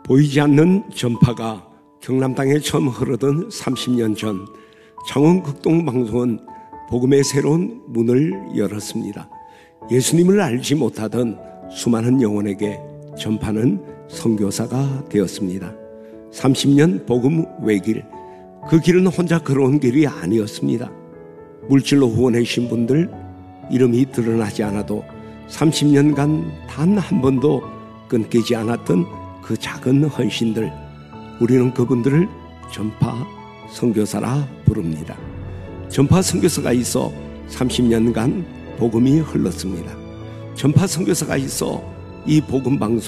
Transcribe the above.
보이지 않는 전파가 경남 땅에 처음 흐르던 30년 전 창원극동방송은 복음의 새로운 문을 열었습니다. 예수님을 알지 못하던 수많은 영혼에게 전파는 선교사가 되었습니다. 30년 복음 외길, 그 길은 혼자 걸어온 길이 아니었습니다. 물질로 후원해 주신 분들 이름이 드러나지 않아도 30년간 단 한 번도 끊기지 않았던 그 작은 헌신들, 우리는 그분들을 전파 선교사라 부릅니다. 전파 선교사가 있어 30년간 복음이 흘렀습니다. 전파 선교사가 있어 이 복음 방송